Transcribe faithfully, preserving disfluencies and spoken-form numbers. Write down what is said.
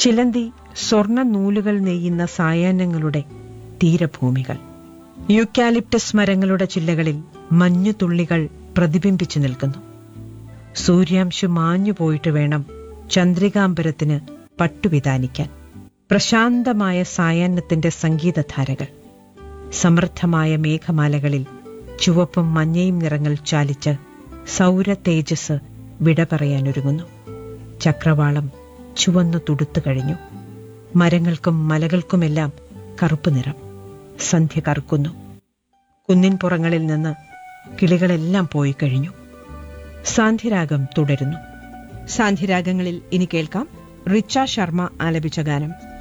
ചിലന്തി സ്വർണ്ണ നൂലുകൾ നെയ്യുന്ന സായാഹ്നങ്ങളുടെ തീരഭൂമികൾ. യൂക്കാലിപ്റ്റസ് മരങ്ങളുടെ ചില്ലകളിൽ മഞ്ഞുതുള്ളികൾ പ്രതിബിംബിച്ചു നിൽക്കുന്നു. സൂര്യാംശു മാഞ്ഞുപോയിട്ട് വേണം ചന്ദ്രികാംബരത്തിന് പട്ടുവിതാനിക്കാൻ. പ്രശാന്തമായ സായാഹ്നത്തിന്റെ സംഗീതധാരകൾ. സമൃദ്ധമായ മേഘമാലകളിൽ ചുവപ്പും മഞ്ഞയും നിറങ്ങൾ ചാലിച്ച് സൗര തേജസ് വിട പറയാനൊരുങ്ങുന്നു. ചക്രവാളം ചുവന്നു തുടുത്തു കഴിഞ്ഞു. മരങ്ങൾക്കും മലകൾക്കുമെല്ലാം കറുപ്പ് നിറം. സന്ധ്യ കറുക്കുന്നു. കുന്നിൻ പുറങ്ങളിൽ നിന്ന് കിളികളെല്ലാം പോയി കഴിഞ്ഞു. സാന്ധ്യരാഗം തുടരുന്നു. സാന്ധ്യരാഗങ്ങളിൽ ഇനി കേൾക്കാം റിച്ച ശർമ്മ ആലപിച്ച ഗാനം.